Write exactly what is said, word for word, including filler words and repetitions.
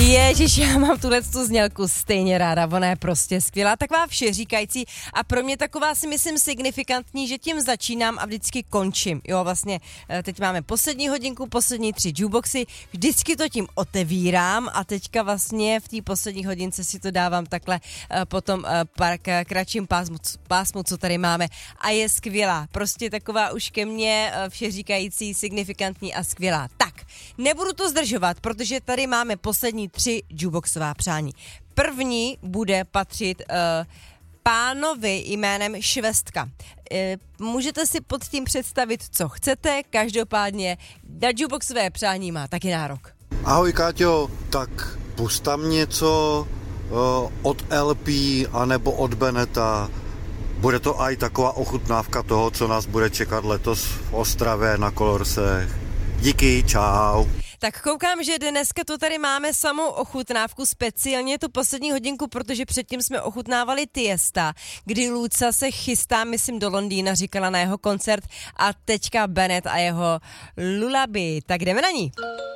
Ježiš, já mám tuhle tu znělku stejně ráda, ona je prostě skvělá, taková všeříkající a pro mě taková si myslím signifikantní, že tím začínám a vždycky končím. Jo, vlastně teď máme poslední hodinku, poslední tři jukeboxy, vždycky to tím otevírám a teďka vlastně v té poslední hodince si to dávám takhle potom pár kratším pásmu, pásmu, co tady máme a je skvělá. Prostě taková už ke mně všeříkající, signifikantní a skvělá. Tak, nebudu to zdržovat, protože tady máme poslední tři jukeboxová přání. První bude patřit uh, pánovi jménem Švestka. Uh, můžete si pod tím představit, co chcete, každopádně na jukeboxové přání má taky nárok. Ahoj Káťo, tak pust tam něco uh, od el pé anebo od Beneta. Bude to aj taková ochutnávka toho, co nás bude čekat letos v Ostravě na Colorsech. Díky, čau. Tak koukám, že dneska to tady máme samou ochutnávku, speciálně tu poslední hodinku, protože předtím jsme ochutnávali Tiesta, kdy Luca se chystá, myslím, do Londýna, říkala na jeho koncert a teďka Bennett a jeho Lullaby. Tak jdeme na ní.